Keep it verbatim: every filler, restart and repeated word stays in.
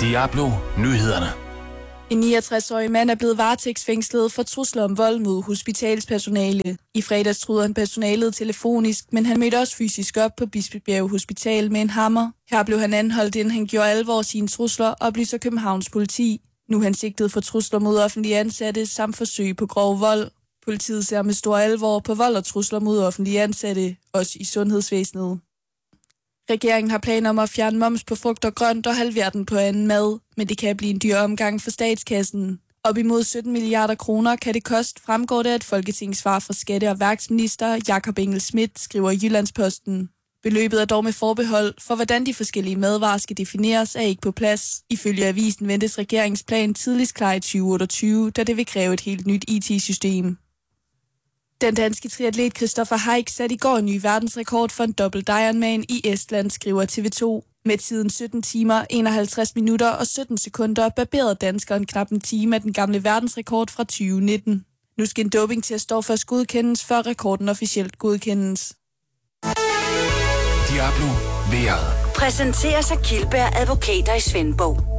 Diablo Nyhederne. En niogtres-årig mand er blevet varetægtsfængslet for trusler om vold mod hospitalspersonale. I fredags truede han personalet telefonisk, men han mødte også fysisk op på Bispebjerg Hospital med en hammer. Her blev han anholdt, inden han gjorde alvor af sine trusler, oplyser Københavns politi. Nu er han sigtet for trusler mod offentlige ansatte samt forsøg på grov vold. Politiet ser med stor alvor på vold og trusler mod offentlige ansatte, også i sundhedsvæsenet. Regeringen har planer om at fjerne moms på frugt og grønt og halvere den på anden mad, men det kan blive en dyr omgang for statskassen. Op imod sytten milliarder kroner kan det koste, fremgår det af et folketingssvar fra skatte- og værksminister Jakob Engel-Schmidt, skriver Jyllandsposten. Beløbet er dog med forbehold, for hvordan de forskellige madvarer skal defineres er ikke på plads. Ifølge avisen ventes regeringsplan tidligst klar i tyve otteogtyve, da det vil kræve et helt nyt I T-system. Den danske triatlet Christopher Haik satte i går en ny verdensrekord for en dobbelt Ironman i Estland, skriver T V to. Med tiden sytten timer, enoghalvtreds minutter og sytten sekunder barberede danskeren knap en time af den gamle verdensrekord fra tyve nitten. Nu skal en dopingtest dog først godkendes, før rekorden officielt godkendes. Diablo vejret. Præsenteres af Kildberg Advokater i Svendborg.